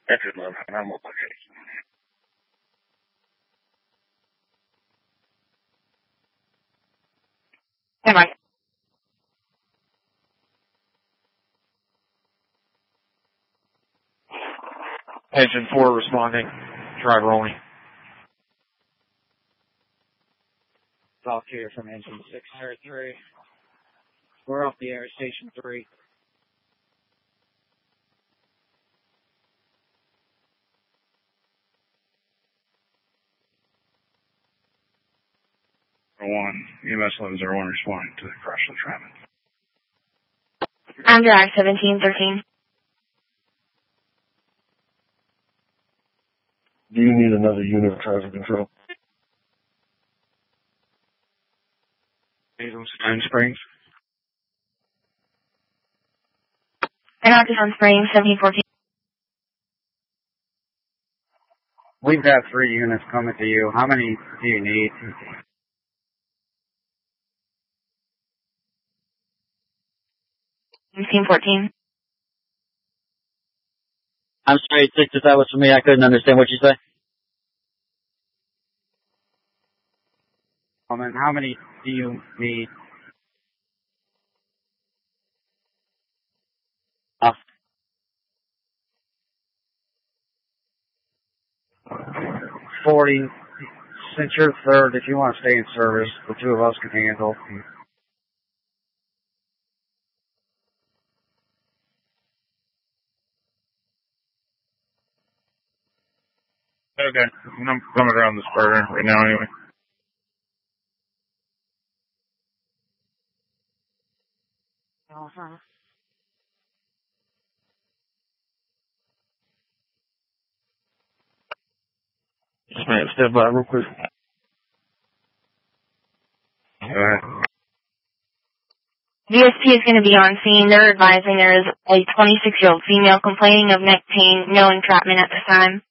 That's good, love. And I'm okay. Hey, Mike. Engine 4 responding. Driver only. Talk here from engine 603. We're off the air, station 3. EMS 1101 responding to the crash of the traffic. I'm Drag 1713. Do you need another unit of traffic control? Stone Springs. And out to Sun Springs, 1714. We've got 3 units coming to you. How many do you need? 1714. I'm sorry, that was for me. I couldn't understand what you say. And how many do you need? 40. Since you're third, if you want to stay in service, the 2 of us can handle. Okay. I'm coming around this burger right now anyway. Uh-huh. Just man, step by real quick. VSP is going to be on scene. They're advising there is a 26-year-old female complaining of neck pain, no entrapment at this time.